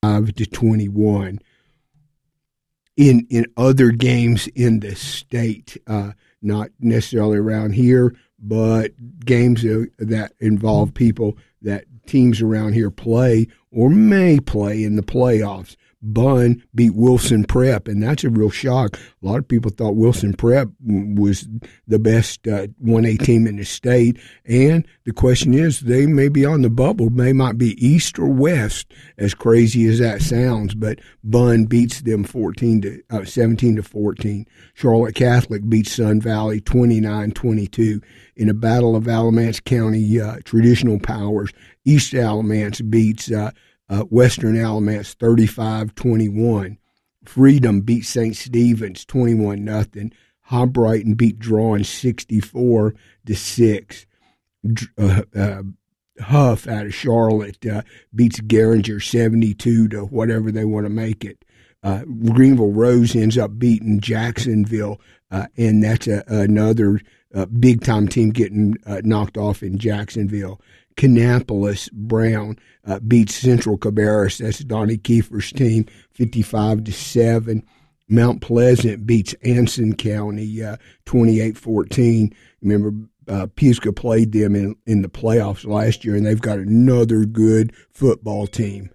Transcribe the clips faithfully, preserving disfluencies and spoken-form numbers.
five to twenty-one. In in other games in the state, uh, not necessarily around here, but games uh, that involve people that teams around here play or may play in the playoffs. Bunn beat Wilson Prep, and that's a real shock. A lot of people thought Wilson Prep was the best uh, one A team in the state, and the question is, they may be on the bubble. They might be east or west, as crazy as that sounds, but Bunn beats them fourteen to uh, seventeen to fourteen. Charlotte Catholic beats Sun Valley twenty-nine twenty-two. In a battle of Alamance County uh, traditional powers, East Alamance beats uh, Uh, Western Alamance thirty-five twenty-one. Freedom beat Saint Stephen's twenty-one nothing. Hobbrighton beat Drawn sixty-four to six. Uh, uh, Huff out of Charlotte uh, beats Garinger seventy-two to whatever they want to make it. Uh, Greenville Rose ends up beating Jacksonville, uh, and that's a, another uh, big-time team getting uh, knocked off in Jacksonville. Kannapolis Brown uh, beats Central Cabarrus. That's Donnie Kiefer's team, fifty-five to seven. Mount Pleasant beats Anson County, uh, twenty-eight fourteen. Remember, uh, Pisgah played them in, in the playoffs last year, and they've got another good football team.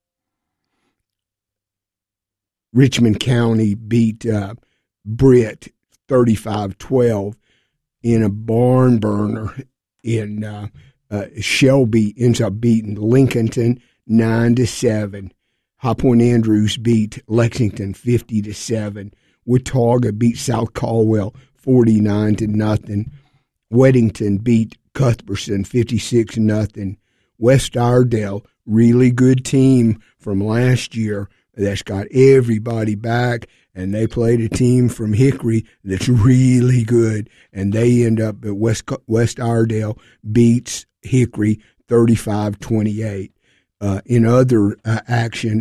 Richmond County beat uh, Britt thirty-five twelve in a barn burner in uh, Uh, Shelby ends up beating Lincolnton nine to seven. High Point Andrews beat Lexington fifty to seven. Watauga beat South Caldwell forty-nine to nothing. Weddington beat Cuthbertson fifty-six nothing. West Iredell, really good team from last year that's got everybody back, and they played a team from Hickory that's really good, and they end up at West West Iredell beats Hickory thirty-five twenty-eight. Uh, in other uh, action,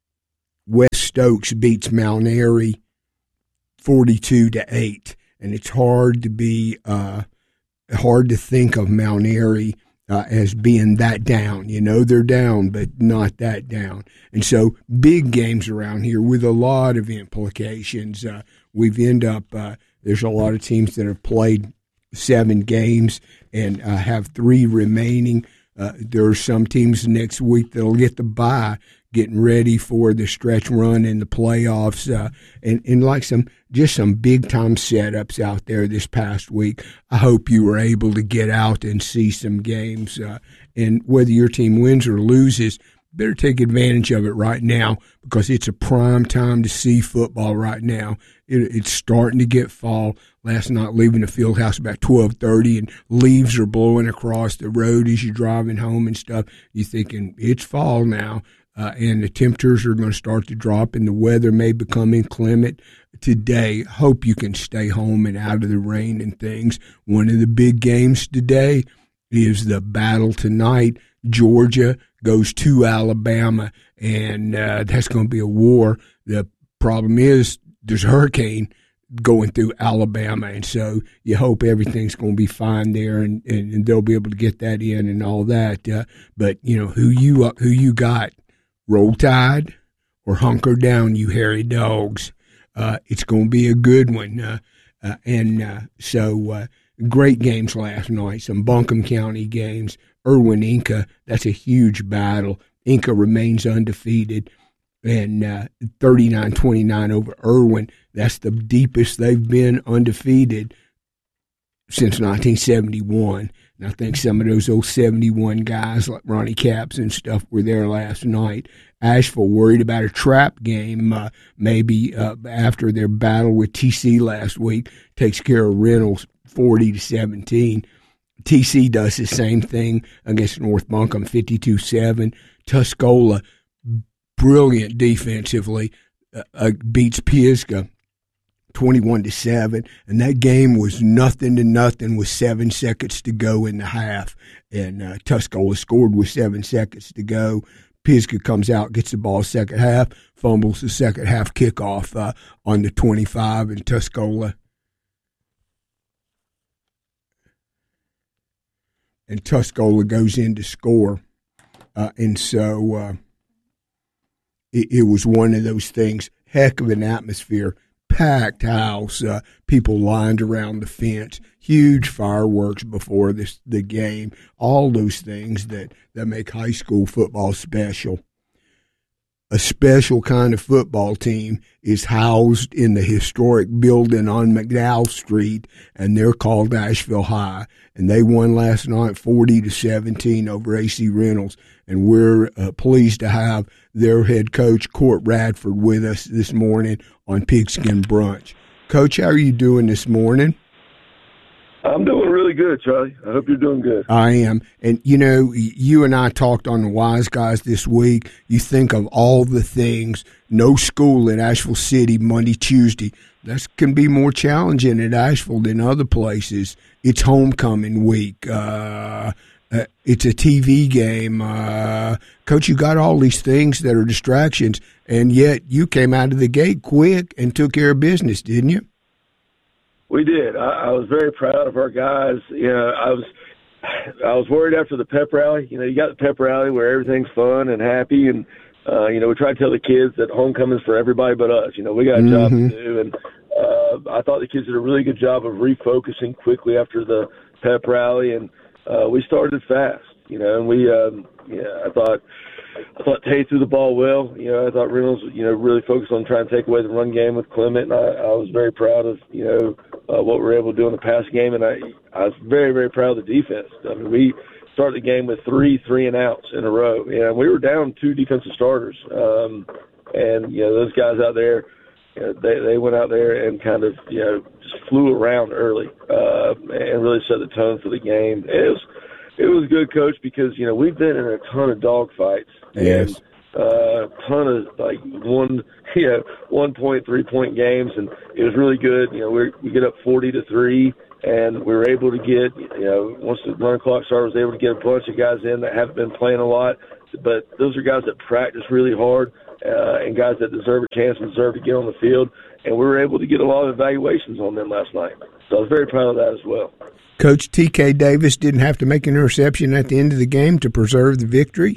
West Stokes beats Mount Airy forty-two to eight, and it's hard to be uh, hard to think of Mount Airy uh, as being that down. You know, they're down, but not that down. And so big games around here with a lot of implications. Uh, we've end up uh, there's a lot of teams that have played seven games and uh, have three remaining. Uh, there are some teams next week that'll get the bye, getting ready for the stretch run in the playoffs, uh, and, and like some just some big-time setups out there this past week. I hope you were able to get out and see some games. Uh, and whether your team wins or loses, better take advantage of it right now, because it's a prime time to see football right now. It, it's starting to get fall. Last night, leaving the field house about twelve thirty, and leaves are blowing across the road as you're driving home and stuff. You're thinking, it's fall now, uh, and the temperatures are going to start to drop, and the weather may become inclement today. Hope you can stay home and out of the rain and things. One of the big games today is the battle tonight. Georgia goes to Alabama, and uh, that's going to be a war. The problem is there's a hurricane going through Alabama, and so you hope everything's going to be fine there, and, and, and they'll be able to get that in and all that. Uh, but, you know, who you who you got? Roll Tide or hunker down, you hairy dogs. Uh, it's going to be a good one. Uh, uh, and uh, so uh, great games last night, some Buncombe County games. Irwin-Inca, that's a huge battle. Inca remains undefeated, and uh, thirty-nine twenty-nine over Irwin. That's the deepest they've been undefeated since nineteen seventy-one. And I think some of those old seventy-one guys like Ronnie Capps and stuff were there last night. Asheville worried about a trap game uh, maybe uh, after their battle with T C last week. Takes care of Reynolds forty to seventeen. T C does the same thing against North Buncombe, fifty-two seven. Tuscola, brilliant defensively, uh, uh, beats Pisgah twenty-one to seven, and that game was nothing to nothing with seven seconds to go in the half, and uh, Tuscola scored with seven seconds to go. Pisgah comes out, gets the ball second half, fumbles the second half kickoff uh, on the twenty-five, and Tuscola and Tuscola goes in to score. Uh, and so uh, it, it was one of those things. Heck of an atmosphere, packed house, uh, people lined around the fence, huge fireworks before this the game. All those things that that make high school football special. A special kind of football team is housed in the historic building on McDowell Street, and they're called Asheville High. And they won last night forty to seventeen over A C Reynolds. And we're uh, pleased to have their head coach, Court Radford, with us this morning on Pigskin Brunch. Coach, how are you doing this morning? I'm doing really good, Charlie. I hope you're doing good. I am. And, you know, you and I talked on the Wise Guys this week. You think of all the things, no school in Asheville City Monday, Tuesday. That can be more challenging at Asheville than other places. It's homecoming week. Uh, uh, it's a T V game. Uh, Coach, you got all these things that are distractions, and yet you came out of the gate quick and took care of business, didn't you? We did. I, I was very proud of our guys. You know, I was I was worried after the pep rally. You know, you got the pep rally where everything's fun and happy, and uh, you know, we try to tell the kids that homecoming's for everybody but us. You know, we got a mm-hmm. job to do, and uh, I thought the kids did a really good job of refocusing quickly after the pep rally, and uh, we started fast. You know, and we, um, yeah, I thought. I thought Tay threw the ball well. You know, I thought Reynolds, you know, really focused on trying to take away the run game with Clement, and I, I was very proud of, you know, uh, what we were able to do in the pass game, and I, I was very, very proud of the defense. I mean, we started the game with three three and outs in a row. You know, we were down two defensive starters, um, and you know, those guys out there, you know, they they went out there and kind of, you know, just flew around early uh, and really set the tone for the game. It was. It was good, Coach, because, you know, we've been in a ton of dogfights. Yes. And a uh, ton of, like, one, you know, one point, three-point games, and it was really good. You know, we we get up forty to three, and we were able to get, you know, once the run clock started, I was able to get a bunch of guys in that haven't been playing a lot. But those are guys that practice really hard uh, and guys that deserve a chance and deserve to get on the field. And we were able to get a lot of evaluations on them last night. So I was very proud of that as well. Coach T K Davis didn't have to make an interception at the end of the game to preserve the victory?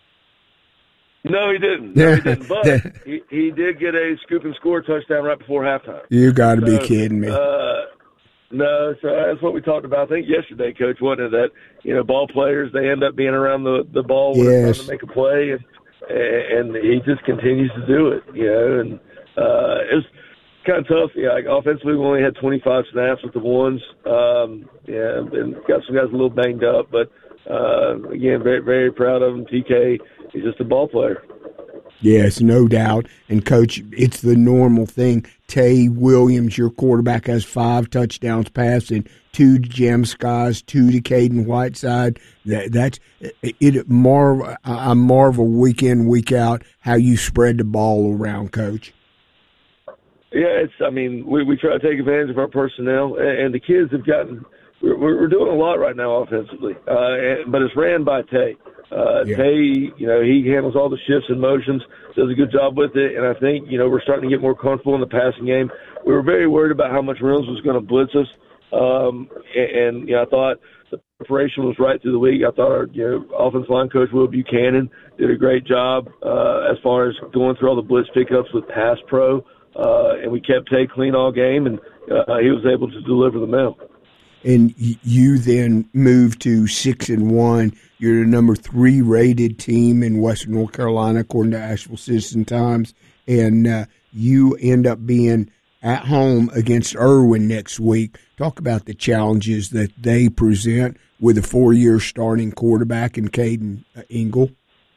No, he didn't. No, he didn't. But he, he did get a scoop and score touchdown right before halftime. You got to so, be kidding me. Uh, no, so that's what we talked about, I think, yesterday, Coach, wasn't it? That, you know, ball players, they end up being around the, the ball when yes. they're trying to make a play, and, and he just continues to do it, you know, and uh, it was – kind of tough. Yeah, like offensively, we only had twenty-five snaps with the ones. Um, yeah, and got some guys a little banged up, but uh, again, very, very proud of him. T K, he's just a ball player. Yes, no doubt. And, Coach, it's the normal thing. Tay Williams, your quarterback, has five touchdowns passing, two to Jem Skies, two to Caden Whiteside. That, that's it. Marvel, I marvel week in, week out how you spread the ball around, Coach. Yeah, it's. I mean, we, we try to take advantage of our personnel, and, and the kids have gotten. We're, we're doing a lot right now offensively, uh, and, but it's ran by Tay. Uh, yeah. Tay, you know, he handles all the shifts and motions, does a good job with it, and I think, you know, we're starting to get more comfortable in the passing game. We were very worried about how much Reynolds was going to blitz us, um, and, and you know, I thought the preparation was right through the week. I thought our, you know, offensive line coach Will Buchanan did a great job uh, as far as going through all the blitz pickups with Pass Pro. Uh, and we kept Tay clean all game, and uh, he was able to deliver the mail. And you then moved to six and one. You're the number three rated team in Western North Carolina, according to Asheville Citizen Times. And uh, you end up being at home against Irwin next week. Talk about the challenges that they present with a four-year starting quarterback in Caden uh, Ingle.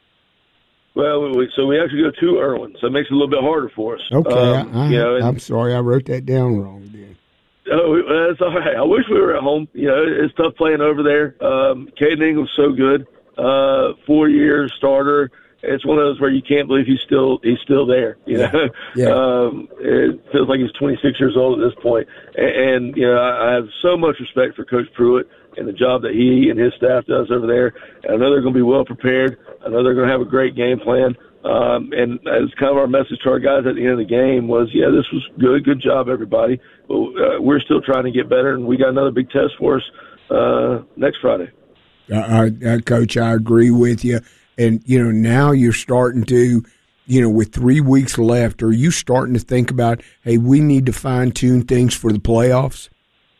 Well, we, so we actually go to Irwin, so it makes it a little bit harder for us. Okay, um, I, I, you know, and, I'm sorry I wrote that down wrong then. Oh, that's all right. I wish we were at home. You know, it's tough playing over there. Um, Caden Ingle's so good, uh, four-year starter. It's one of those where you can't believe he's still he's still there. You yeah. know, yeah. um, it feels like he's twenty-six years old at this point. And, and you know, I, I have so much respect for Coach Pruitt and the job that he and his staff does over there. And I know they're going to be well prepared. I know they're going to have a great game plan. Um, and as kind of our message to our guys at the end of the game was, yeah, this was good. Good job, everybody. But uh, we're still trying to get better, and we got another big test for us uh, next Friday. Uh, uh, Coach, I agree with you. And, you know, now you're starting to you know, with three weeks left, are you starting to think about, hey, we need to fine-tune things for the playoffs?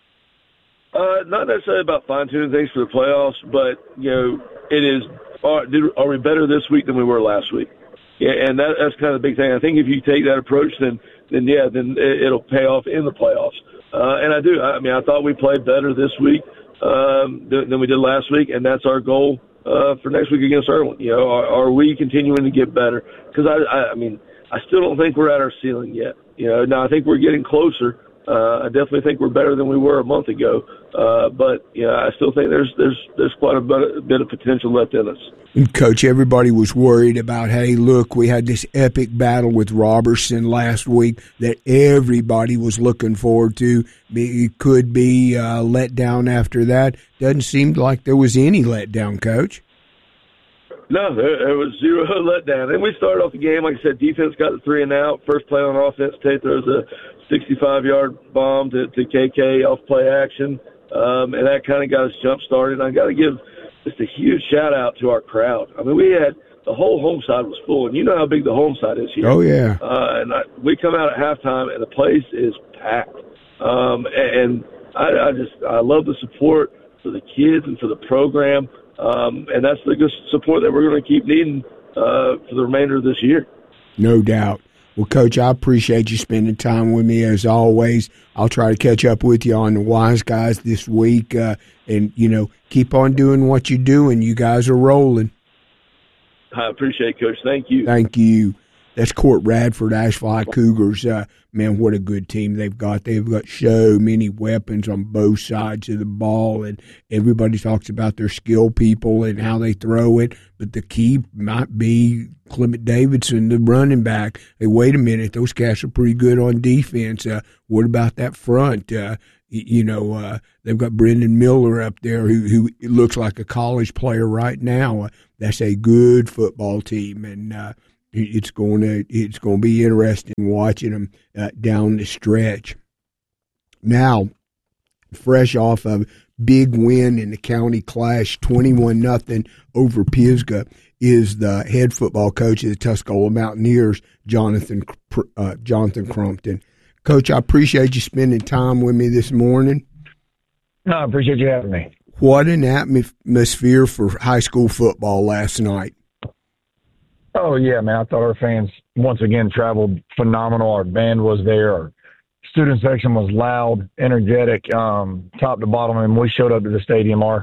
Uh, not necessarily about fine-tuning things for the playoffs, but, you know, it is, are, are we better this week than we were last week? Yeah, and that, that's kind of the big thing. I think if you take that approach, then, then yeah, then it, it'll pay off in the playoffs. Uh, and I do. I mean, I thought we played better this week um, than, than we did last week, and that's our goal uh, for next week against Erwin. You know, are, are we continuing to get better? Because, I, I, I mean, I still don't think we're at our ceiling yet. You know, now I think we're getting closer. Uh, I definitely think we're better than we were a month ago. Uh, but, yeah, I still think there's there's there's quite a bit, a bit of potential left in us. And Coach, everybody was worried about, hey, look, we had this epic battle with Robertson last week that everybody was looking forward to. It could be uh, let down after that. Doesn't seem like there was any letdown, Coach. No, there, there was zero letdown. And we started off the game, like I said, defense got the three and out. First play on offense, Tate throws a sixty-five-yard bomb to, to K K off play action, um, and that kind of got us jump-started. I got to give just a huge shout-out to our crowd. I mean, we had the whole home side was full, and you know how big the home side is here. Oh, yeah. Uh, and I, we come out at halftime, and the place is packed. Um, and I, I just I love the support for the kids and for the program. Um, and that's the good support that we're going to keep needing uh, for the remainder of this year. No doubt. Well, Coach, I appreciate you spending time with me as always. I'll try to catch up with you on the Wise Guys this week. Uh, and, you know, keep on doing what you're doing. You guys are rolling. I appreciate it, Coach. Thank you. Thank you. That's Court Radford, Asheville High Cougars. Uh, man, what a good team they've got. They've got so many weapons on both sides of the ball, and everybody talks about their skill people and how they throw it. But the key might be Clement Davidson, the running back. Hey, wait a minute, those cats are pretty good on defense. Uh, what about that front? Uh, you know, uh, they've got Brendan Miller up there who, who looks like a college player right now. Uh, that's a good football team, and uh, It's going to it's going to be interesting watching them uh, down the stretch. Now, fresh off a big win in the county clash, twenty-one nothing over Pisgah, is the head football coach of the Tuscola Mountaineers, Jonathan uh, Jonathan Crumpton. Coach, I appreciate you spending time with me this morning. No, I appreciate you having me. What an atmosphere for high school football last night. Oh, yeah, man. I thought our fans, once again, traveled phenomenal. Our band was there. Our student section was loud, energetic, um, top to bottom. And when we showed up to the stadium, our,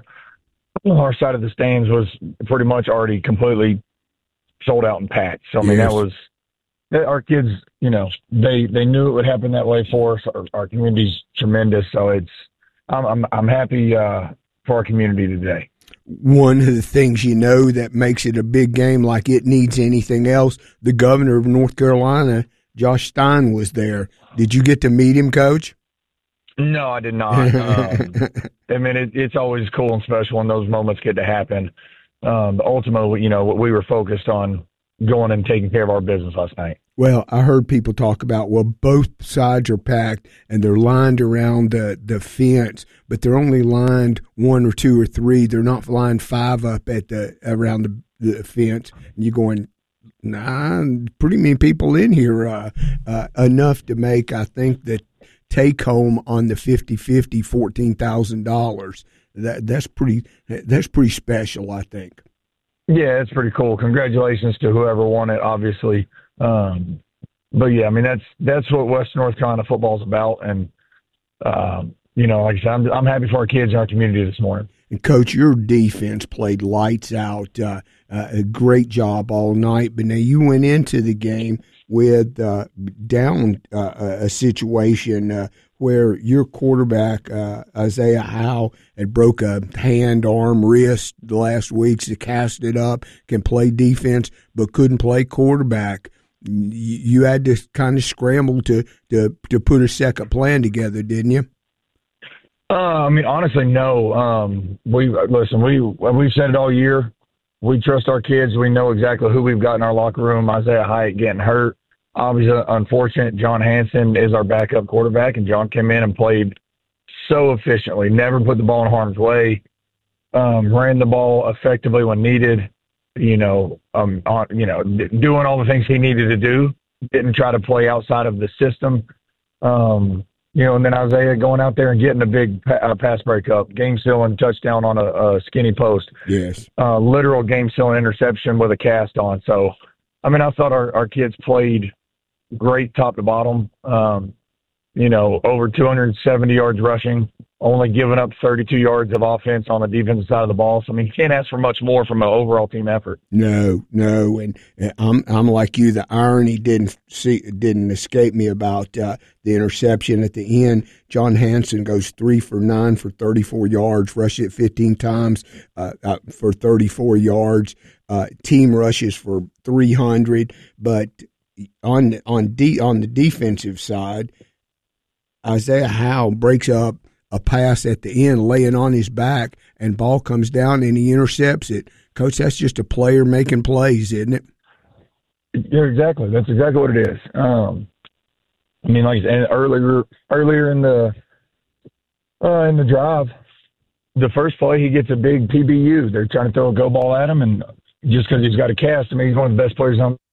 our side of the stands was pretty much already completely sold out and packed. So, I mean, yes. that was – our kids, you know, they, they knew it would happen that way for us. Our, our community's tremendous. So it's I'm, – I'm, I'm happy uh, for our community today. One of the things, you know, that makes it a big game like it needs anything else, the governor of North Carolina, Josh Stein, was there. Did you get to meet him, Coach? No, I did not. Um, I mean, it, it's always cool and special when those moments get to happen. Um, but ultimately, you know, we were focused on going and taking care of our business last night. Well, I heard people talk about, well, both sides are packed and they're lined around the, the fence, but they're only lined one or two or three. They're not lined five up at the around the, the fence. And you're going, nah, pretty many people in here, uh, uh, enough to make, I think, the take home on the fifty-fifty fourteen thousand dollars. That that's pretty that's pretty special, I think. Yeah, it's pretty cool. Congratulations to whoever won it, obviously. Um, but yeah, I mean, that's, that's what Western North Carolina football is about. And, um, you know, like I said, I'm, I'm happy for our kids in our community this morning. And Coach, your defense played lights out, uh, uh, a great job all night. But now you went into the game with, uh, down, uh, a situation, uh, where your quarterback, uh, Isaiah Howe, had broke a hand, arm, wrist the last week, so cast it up, can play defense, but couldn't play quarterback. You had to kind of scramble to, to, to put a second plan together, didn't you? Uh, I mean, honestly, no. Um, we listen. We we've said it all year. We trust our kids. We know exactly who we've got in our locker room. Isaiah Hyatt getting hurt, obviously unfortunate. John Hanson is our backup quarterback, and John came in and played so efficiently. Never put the ball in harm's way. Um, ran the ball effectively when needed. you know, um, on, you know, d- doing all the things he needed to do. Didn't try to play outside of the system. Um, you know, and then Isaiah going out there and getting a big pa- uh, pass breakup, game sealing touchdown on a, a skinny post. Yes. Uh, literal game sealing interception with a cast on. So, I mean, I thought our, our kids played great top to bottom. Um, you know, over two hundred seventy yards rushing, only giving up thirty-two yards of offense on the defensive side of the ball. So, I mean, you can't ask for much more from an overall team effort. No, no, and uh, I'm I'm like you. The irony didn't see didn't escape me about uh, the interception at the end. John Hanson goes three for nine for thirty-four yards, rushes it fifteen times uh, uh, for thirty-four yards. Uh, team rushes for three hundred, but on on D on the defensive side, Isaiah Howell breaks up a pass at the end, laying on his back, and ball comes down and he intercepts it. Coach, that's just a player making plays, isn't it? Yeah, exactly. That's exactly what it is. Um, I mean, like I said, earlier, earlier in the uh, in the drive, the first play he gets a big P B U. They're trying to throw a go ball at him, and just because he's got a cast, I mean, he's one of the best players on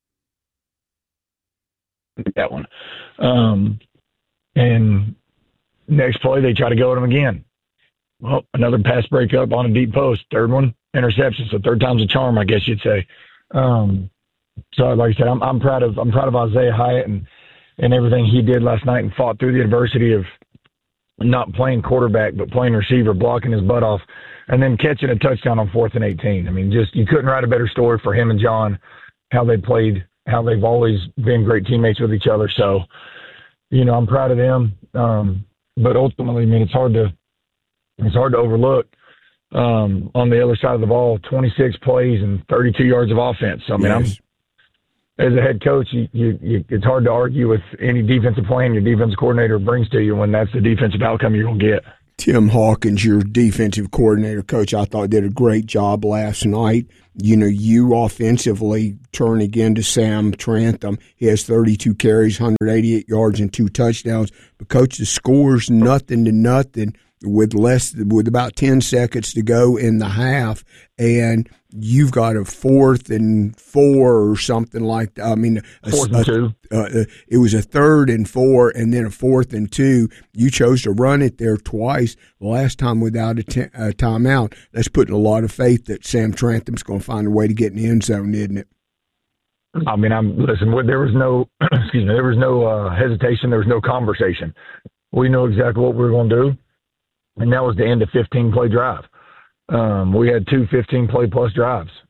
that one. Um, and next play, they try to go at him again. Well, another pass breakup on a deep post. Third one, interception. So third time's a charm, I guess you'd say. Um, so, like I said, I'm, I'm proud of I'm proud of Isaiah Hyatt and and everything he did last night and fought through the adversity of not playing quarterback but playing receiver, blocking his butt off, and then catching a touchdown on fourth and eighteen. I mean, just you couldn't write a better story for him and John, how they played, how they've always been great teammates with each other. So, you know, I'm proud of them. Um, but ultimately, I mean, it's hard to it's hard to overlook. Um, on the other side of the ball, twenty-six plays and thirty-two yards of offense. So, I mean, Yes. I'm, as a head coach, you, you, you, it's hard to argue with any defensive plan your defensive coordinator brings to you when that's the defensive outcome you're going to get. Tim Hawkins, your defensive coordinator, coach, I thought did a great job last night. You know, you offensively turn again to Sam Trantham. He has thirty-two carries, one hundred eighty-eight yards, and two touchdowns. But, coach, the score's nothing to nothing with less with about ten seconds to go in the half, and you've got a fourth and four or something like that. I mean, a, Fourth and a, two. Uh, it was a third and four and then a fourth and two. You chose to run it there twice, the last time without a, t- a timeout. That's putting a lot of faith that Sam Trantham's going to find a way to get in the end zone, isn't it? I mean, I'm listen. There was no, excuse me. There was no uh, hesitation. There was no conversation. We knew exactly what we were going to do, and that was the end of fifteen play drive. Um, we had two fifteen play plus drives.